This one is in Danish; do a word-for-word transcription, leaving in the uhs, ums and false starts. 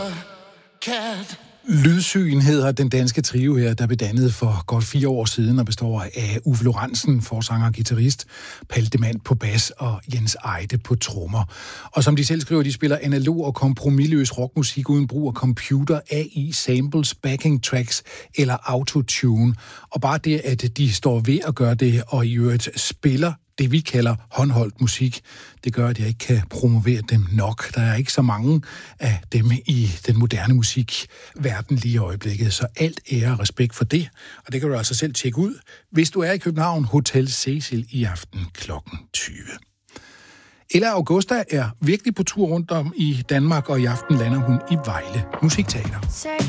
cat. Lydsyn hedder den danske trio her, der blev dannet for godt fire år siden og består af Uffe Lorentzen, forsanger og guitarist, Palle Demand på bas og Jens Eide på trommer. Og som de selv skriver, de spiller analog og kompromisløs rockmusik uden brug af computer, A I, samples, backing tracks eller autotune. Og bare det, at de står ved at gøre det, og i øvrigt spiller det, vi kalder håndholdt musik, det gør, at jeg ikke kan promovere dem nok. Der er ikke så mange af dem i den moderne musikverden lige i øjeblikket, så alt ære og respekt for det. Og det kan du altså selv tjekke ud, hvis du er i København, Hotel Cecil i aften klokken tyve. Ella Augusta er virkelig på tur rundt om i Danmark, og i aften lander hun i Vejle Musikteater. Sex